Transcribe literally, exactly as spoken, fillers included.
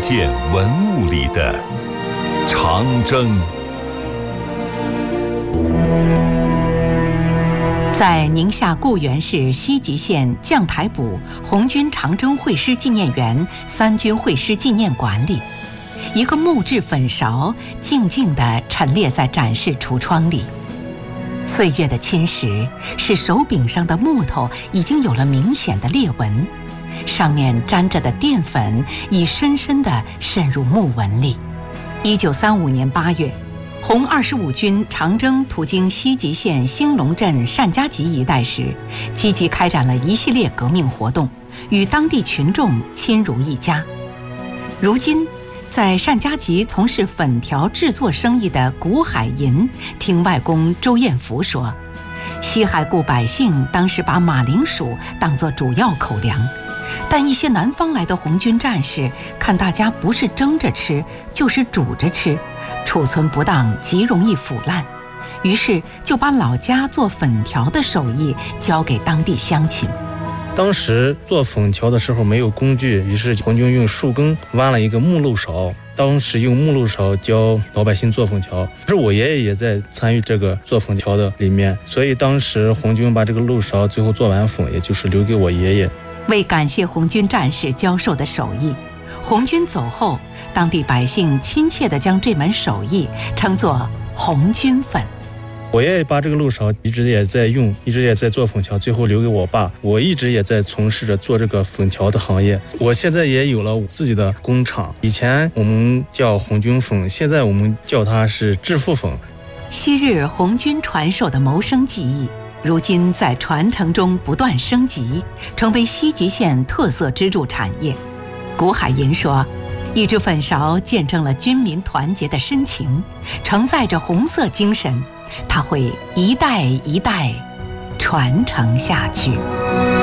县文物里的长征。 在宁夏固原市西吉县将台堡红军长征会师纪念园三军会师纪念馆里，一个木质粉勺静静地陈列在展示橱窗里。岁月的侵蚀使手柄上的木头已经有了明显的裂纹，上面沾着的淀粉已深深地渗入木纹里。一九三五年八月，红二十五军长征途经西吉县兴隆镇单家集一带时，积极开展了一系列革命活动，与当地群众亲如一家。如今，在单家集从事粉条制作生意的古海银听外公周彦福说，西海固百姓当时把马铃薯当作主要口粮，但一些南方来的红军战士看大家不是蒸着吃就是煮着吃，储存不当极容易腐烂，于是就把老家做粉条的手艺交给当地乡亲。 当时做粉条的时候没有工具，于是红军用树根弯了一个木漏勺，当时用木漏勺教老百姓做粉条。是我爷爷也在参与这个做粉条的里面，所以当时红军把这个漏勺最后做完粉，也就是留给我爷爷。 为感谢红军战士教授的手艺，红军走后，当地百姓亲切地将这门手艺称作红军粉。 我爷爷把这个漏勺一直也在用，一直也在做粉条，最后留给我爸。我一直也在从事着做这个粉条的行业。我现在也有了自己的工厂，以前我们叫红军粉，现在我们叫它是致富粉。 昔日红军传授的谋生技艺，如今在传承中不断升级，成为西吉县特色支柱产业。古海银说，一只粉勺见证了军民团结的深情，承载着红色精神，它会一代一代传承下去。